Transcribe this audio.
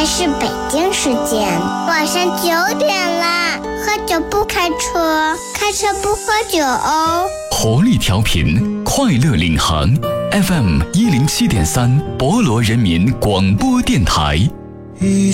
在是北京时间晚上9点啦，喝酒不开车，开车不喝酒哦。 活力调频，快乐领航 FM 107.3，博罗人民广播电台。 一